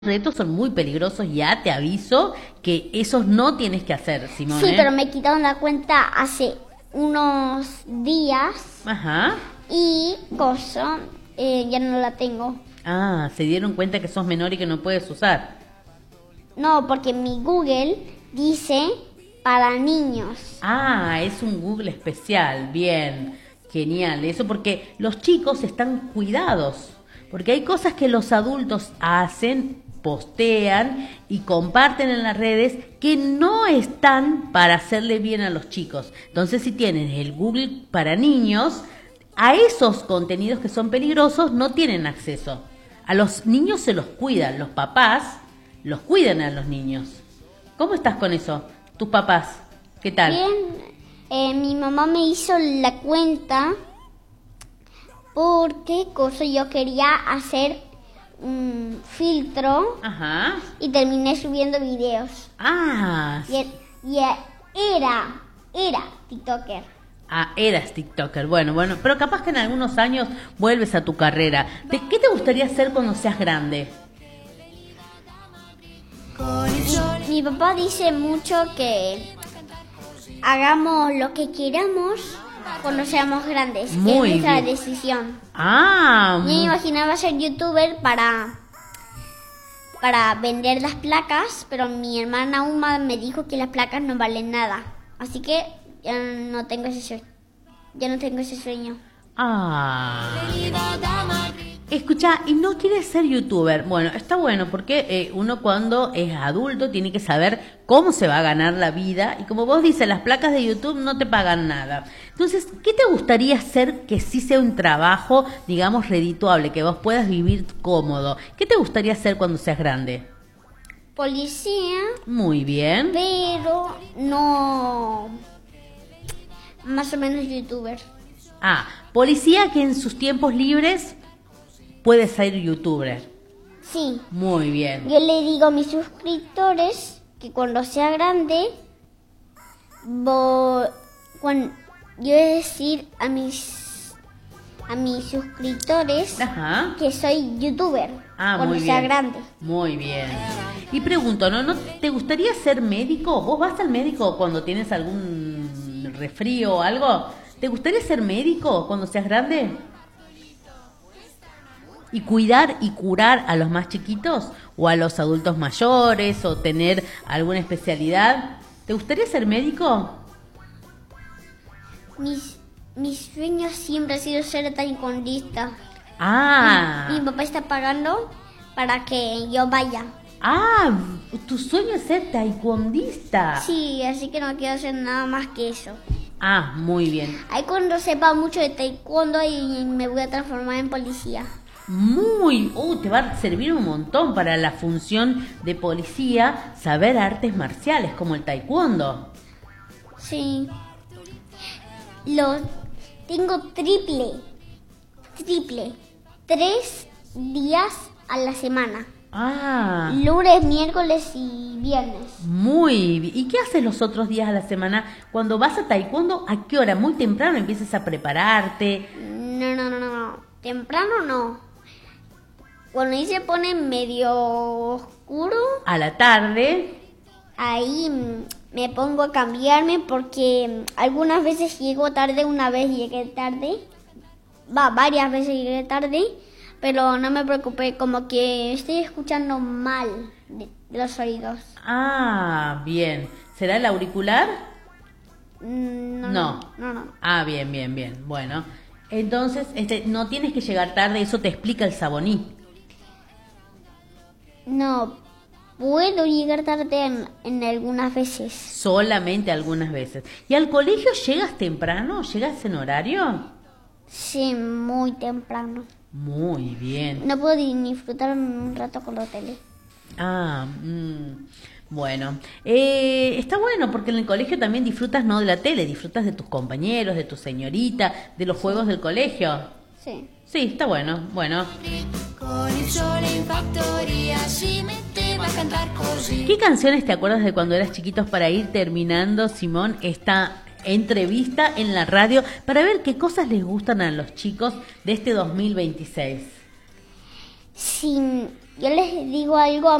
retos son muy peligrosos, ya te aviso que esos no tienes que hacer, Simón. Sí, pero me quitaron la cuenta hace unos días Ajá. y ya no la tengo. Ah, se dieron cuenta que sos menor y que no puedes usar. No, porque mi Google dice para niños. Ah, es un Google especial, bien, genial. Eso porque los chicos están cuidados, porque hay cosas que los adultos hacen, postean y comparten en las redes que no están para hacerle bien a los chicos. Entonces, si tienes el Google para niños, a esos contenidos que son peligrosos no tienen acceso. A los niños se los cuidan, los papás los cuidan a los niños. ¿Cómo estás con eso? ¿Tus papás? ¿Qué tal? Bien, mi mamá me hizo la cuenta porque yo quería hacer un filtro. Ajá. Y terminé subiendo videos. Ah. Era TikToker. Ah, eras TikToker. Bueno, pero capaz que en algunos años vuelves a tu carrera. ¿Qué te gustaría hacer cuando seas grande? Mi papá dice mucho que hagamos lo que queramos cuando seamos grandes. Muy es nuestra bien. decisión. Ah. Yo me imaginaba ser youtuber para vender las placas, pero mi hermana Uma me dijo que las placas no valen nada. Así que ya no tengo ese sueño. Ah. Escucha, ¿y no quieres ser youtuber? Bueno, está bueno porque uno cuando es adulto tiene que saber cómo se va a ganar la vida y como vos dices, las placas de YouTube no te pagan nada. Entonces, ¿qué te gustaría hacer que sí sea un trabajo, digamos, redituable, que vos puedas vivir cómodo? ¿Qué te gustaría hacer cuando seas grande? Policía. Muy bien. Pero no... Más o menos youtuber. Ah, policía que en sus tiempos libres puede ser youtuber. Sí. Muy bien. Yo le digo a mis suscriptores que cuando sea grande, yo voy a decir a mis suscriptores Ajá. que soy youtuber cuando muy sea bien. grande. Muy bien. Y pregunto, ¿no te gustaría ser médico? ¿Vos vas al médico cuando tienes algún resfrío o algo? ¿Te gustaría ser médico cuando seas grande? ¿Y cuidar y curar a los más chiquitos o a los adultos mayores o tener alguna especialidad? ¿Te gustaría ser médico? Mis sueños siempre ha sido ser taekwondista. Ah. Mi papá está pagando para que yo vaya. Ah, tu sueño es ser taekwondista. Sí, así que no quiero hacer nada más que eso. Ah, muy bien. Ahí cuando sepa mucho de taekwondo y me voy a transformar en policía. Te va a servir un montón para la función de policía saber artes marciales como el taekwondo. Sí. Tengo triple. 3 días a la semana. Ah. Lunes, miércoles y viernes. Muy bien. ¿Y qué haces los otros días a la semana? Cuando vas a taekwondo, ¿a qué hora? Muy temprano empiezas a prepararte. No. Temprano no. Cuando ahí se pone medio oscuro, A la tarde. ahí me pongo a cambiarme porque algunas veces llego tarde, una vez llegué tarde, varias veces llegué tarde, pero no me preocupé, como que estoy escuchando mal de los oídos. Ah, bien. ¿Será el auricular? No. Ah, bien. Bueno, entonces no tienes que llegar tarde, eso te explica el Saboní. No, puedo llegar tarde en algunas veces. Solamente algunas veces. ¿Y al colegio llegas temprano? ¿Llegas en horario? Sí, muy temprano. Muy bien. No puedo ni disfrutar un rato con la tele. Ah, bueno. Está bueno porque en el colegio también disfrutas no de la tele, disfrutas de tus compañeros, de tu señorita, de los juegos del colegio. Sí. Sí, está bueno. Bueno. ¿Qué canciones te acuerdas de cuando eras chiquitos para ir terminando, Simón, esta entrevista en la radio para ver qué cosas les gustan a los chicos de este 2026? Sí, yo les digo algo